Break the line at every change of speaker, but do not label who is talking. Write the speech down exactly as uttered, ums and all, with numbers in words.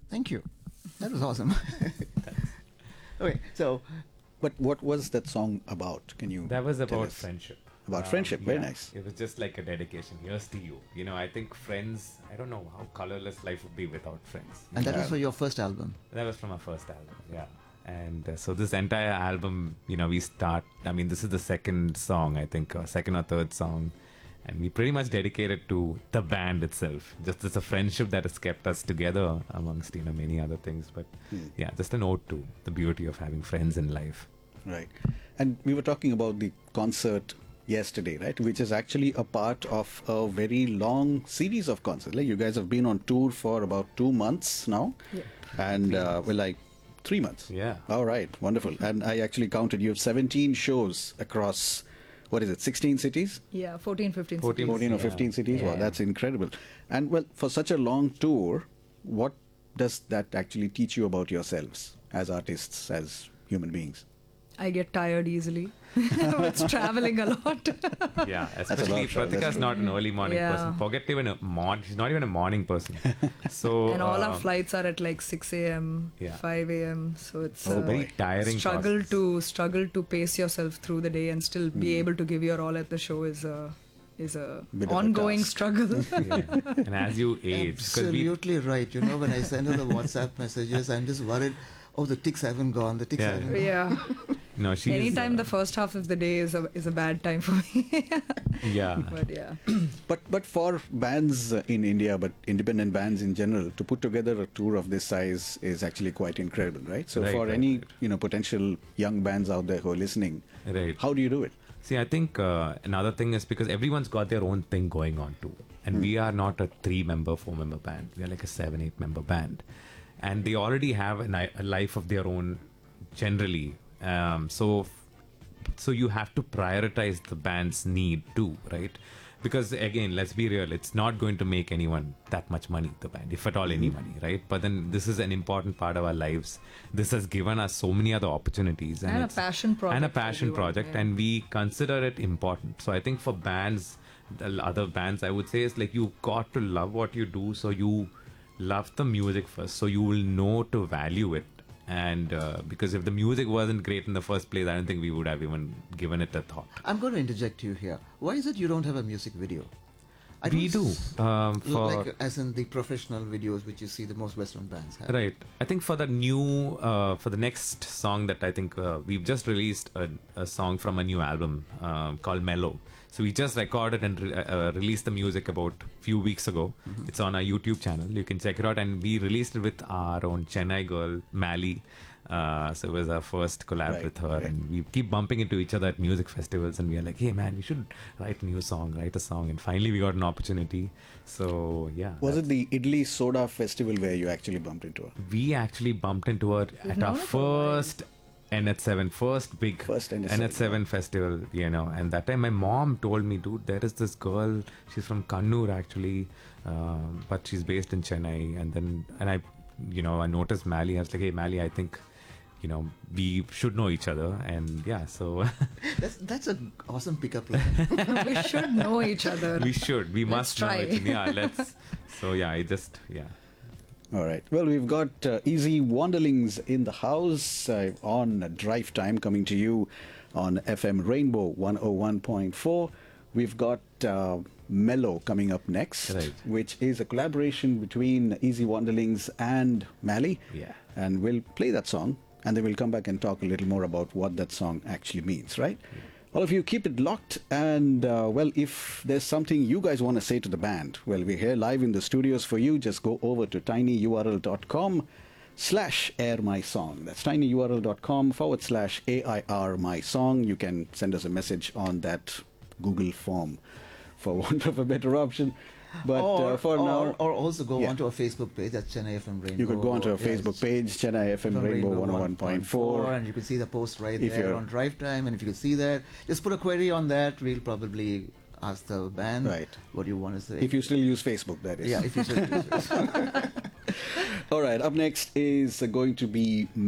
Thank you. That was awesome. Okay, so, but what was that song about? Can you
That was
tell
about
us?
friendship.
About
Um,
friendship, very
yeah.
nice.
It was just like a dedication. Here's to you. You know, I think friends, I don't know how colorless life would be without friends.
Mm.
And that
Yeah.
was for your first album.
That was from our first album, yeah. And uh, so this entire album, you know, we start, I mean, this is the second song, I think, or second or third song. And we pretty much dedicate it to the band itself. Just it's a friendship that has kept us together amongst, you know, many other things. But
Hmm.
yeah, just an ode to the beauty of having friends in life.
Right. And we were talking about the concert yesterday, right? Which is actually a part of a very long series of concerts. Like you guys have been on tour for about two months now.
Yeah.
And uh, we're like three months.
Yeah.
All right. Wonderful. And I actually counted you have seventeen shows across, what is it, sixteen cities?
Yeah, fourteen, fifteen.
fourteen.
fourteen or
Yeah.
fifteen cities. Wow,
Yeah.
that's incredible. And well, for such a long tour, what does that actually teach you about yourselves as artists, as human beings?
I get tired easily. It's traveling a lot.
Yeah,
a
especially
lot, sure.
Pratika's
That's-
not an early morning
Yeah.
person. Forget even a morning. She's not even a morning person. So
And all our
um,
flights are at like six a.m.,
Yeah.
five a.m. So it's
Oh,
uh,
very
boy.
tiring.
struggle
process.
to struggle to pace yourself through the day and still be able to give your all at the show is a is a
Bit of a
ongoing
task.
struggle.
Yeah. And as you age, 'cause we,
Absolutely right. You know, when I send her the WhatsApp messages, I'm just worried. Oh, the ticks haven't gone. The ticks
Yeah.
haven't gone.
Yeah.
no, she's
Anytime
uh,
the first half of the day is a is a bad time for me.
yeah.
But yeah.
But but for bands uh, in India, but independent bands in general, to put together a tour of this size is actually quite incredible, right? So
Right,
for
right,
any
right.
you know potential young bands out there who are listening,
Right.
how do you do it?
See, I think uh, another thing is because everyone's got their own thing going on too. And we are not a three member, four member band. We are like a seven, eight member band. And they already have a, ni- a life of their own generally. Um, so, so you have to prioritize the band's need too, right? Because again, let's be real, it's not going to make anyone that much money, the band, if at all any money, right? But then this is an important part of our lives. This has given us so many other opportunities.
And a
it's-
passion project
And a
for
passion
everyone,
project.
yeah.
And we consider it important. So I think for bands, the other bands, I would say is like you got to love what you do. So you love the music first. So you will know to value it. And uh, because if the music wasn't great in the first place, I don't think we would have even given it a thought.
I'm going to interject you here. Why is it you don't have a music video? I
We
don't
do.
s-
Um, for,
like as in the professional videos which you see the most Western bands have.
Right. I think for the new, uh, for the next song that I think uh, we've just released a, a song from a new album um, called Mellow. So we just recorded and re- uh, released the music about a few weeks ago.
Mm-hmm.
It's on our YouTube channel. You can check it out. And we released it with our own Chennai girl, Mali. Uh, so it was our first collab
Right,
with her.
right.
And we keep bumping into each other at music festivals. And we are like, hey, man, we should write a new song, write a song. And finally we got an opportunity. So, yeah.
Was it the Idli Soda Festival where you actually bumped into her?
We actually bumped into her at
known
our
her for a while.
first N H seven, first big
First N H
N
seven,
H seven festival, you know. And that time my mom told me, dude, there is this girl, she's from Kannur actually, um, but she's based in Chennai. And then, and I, you know, I noticed Mali. I was like, hey, Mali, I think, you know, we should know each other. And yeah, so
That's that's an awesome pickup line.
We should know each other.
we should, we
Let's
must know
try.
it. Yeah, let's. So yeah, I just, yeah.
All right. Well, we've got uh, Easy Wanderlings in the house uh, on Drive Time coming to you on F M Rainbow one oh one point four. We've got uh, Mellow coming up next,
Right.
which is a collaboration between Easy Wanderlings and Mali.
Yeah.
And we'll play that song and then we'll come back and talk a little more about what that song actually means, right? All of you keep it locked, and uh, well, if there's something you guys want to say to the band, well, we're here live in the studios for you. Just go over to tinyurl.com slash air my song. That's tinyurl.com forward slash A-I-R my song. You can send us a message on that Google form, for want of a better option. But
or,
uh, for
or,
now,
or also go
Yeah.
onto our Facebook page. That's Chennai F M Rainbow.
you could go onto our
Yes.
Facebook page, Chennai F M
From
Rainbow one oh one point four.
and you can see the post right
If
there
you're-
on Drive Time. And if you can see that, just put a query on that. We'll probably ask the band
Right.
what you want to say.
If you still use Facebook, that is.
yeah, if you should.
All right, up next is uh, going to be